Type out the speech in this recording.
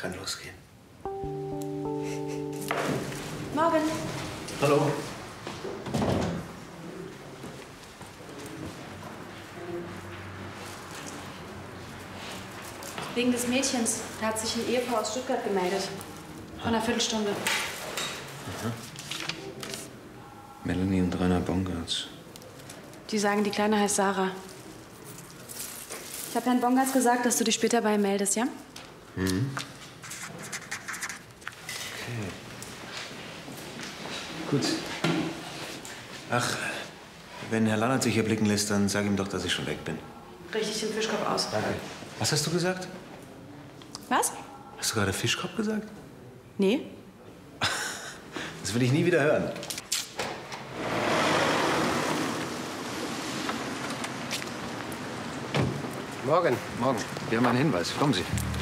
Kann losgehen. Morgen. Hallo. Wegen des Mädchens. Da hat sich ein Ehepaar aus Stuttgart gemeldet. Vor einer Viertelstunde. Aha. Melanie und Rainer Bongartz. Die sagen, die Kleine heißt Sarah. Ich habe Herrn Bongartz gesagt, dass du dich später bei ihm meldest, ja? Mhm. Okay. Gut. Ach, wenn Herr Lannert sich hier blicken lässt, dann sag ihm doch, dass ich schon weg bin. Richtig den Fischkopf aus. Was hast du gesagt? Was? Hast du gerade Fischkopf gesagt? Nee. Das will ich nie wieder hören. Morgen. Morgen. Wir haben einen Hinweis. Kommen Sie.